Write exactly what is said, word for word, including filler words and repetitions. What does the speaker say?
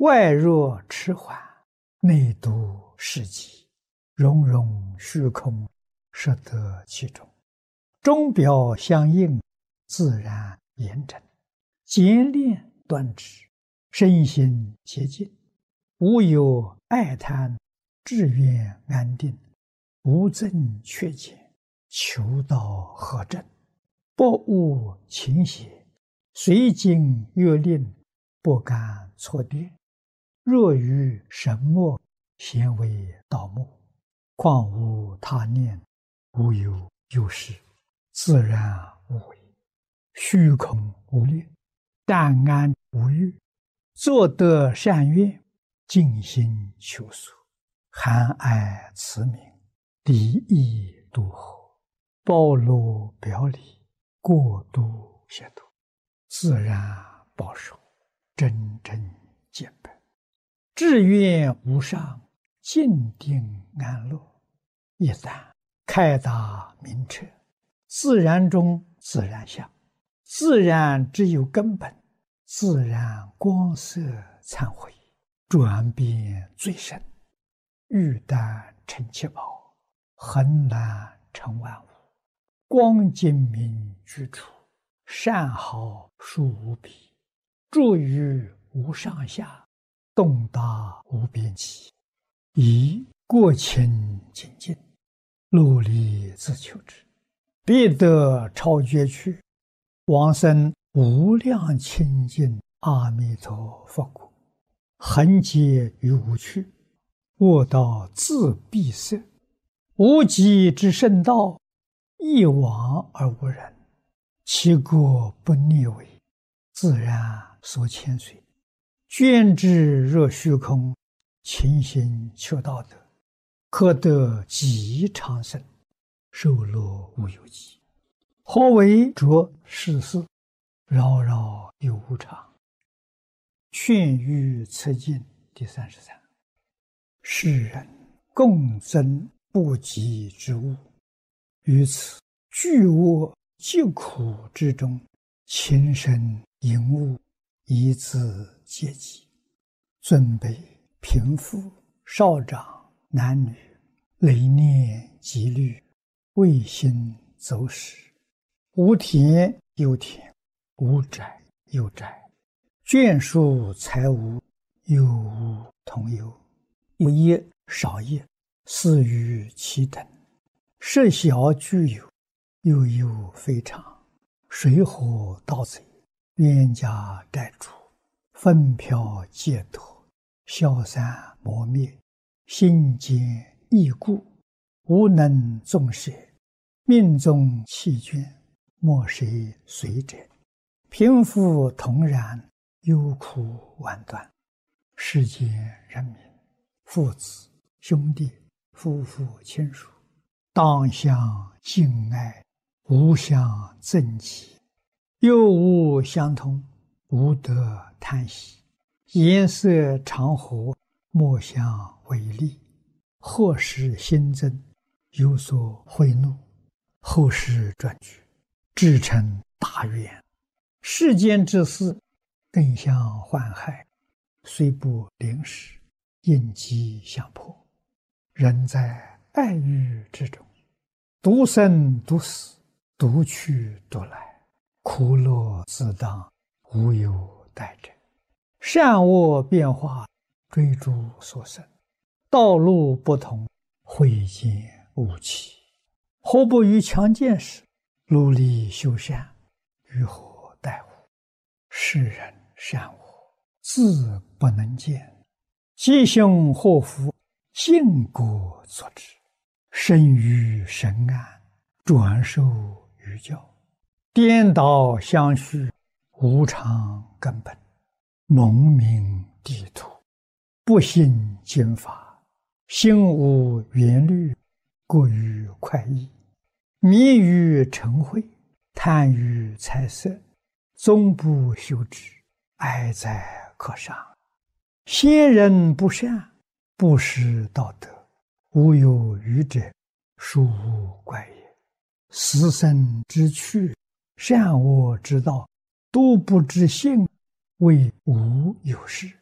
外若迟缓，内度世极，融融虚空，摄得其中。钟表相应，自然严整，简练端直，身心洁净，无有爱贪，志愿安定，无增缺减，求道合正，不误情邪，随经越令，不敢错颠。若于神墨，咸为道目，况无他念，无有有事，自然无为，虚空无虑，淡安无欲，作得善愿，尽心求索，含爱慈悯，敌意度合，包罗表里，过度协度，自然保守，真正见本，志愿无上，静定安乐。一旦开达明彻，自然中自然相，自然只有根本，自然光色忏悔，转变最深，玉丹成七宝，恒然成万物，光精明居处，善好殊无比，住于无上下，洞达无边际，以过清精进，努力自求之，必得超绝去，往生无量清净阿弥陀佛国，恒劫于无趣，卧道自闭塞，无极之圣道，一往而无人，其过不逆违，自然所牵随，捐之若虚空，勤行求道德，可得极长生，寿乐无有极。何为着世事，扰扰有无常。劝喻此经第三十三。世人共增不及之物，于此巨恶疾苦之中，情深淫恶，以自阶级，尊卑贫富少长男女，累念积虑，未心走失，无田有田，无宅有宅，眷属财物，有无同有，有业少业，似于其等，设小具有，又有非常，水火盗贼，冤家债主，纷飘劫夺，消散磨灭，心坚易故，无能纵舍，命中弃捐，莫谁随者，贫富同然，忧苦万端。世间人民，父子兄弟，夫妇亲属，当相敬爱，无相憎忌，又无相同，无得贪喜，颜色常和，莫相违逆，或使心增，有所悔怒，后世转举，至成大愿。世间之事，更相患害，虽不临时，应机相迫。人在爱欲之中，独生独死，独去独来，苦乐自当，无有待者。善恶变化，追逐所生，道路不同，慧见无期。何不于强健时，努力修善，于何待乎？世人善恶，自不能见，吉凶祸福，尽果作之。生于神安，转受于教，颠倒相续，无常根本，蒙名地土，不信经法，心无缘虑，过于快意，迷于尘秽，贪于财色，终不修之，哀哉可伤。先人不善，不识道德，无有愚者，殊无怪也。死生之趣，善恶之道，都不知性，谓无有事。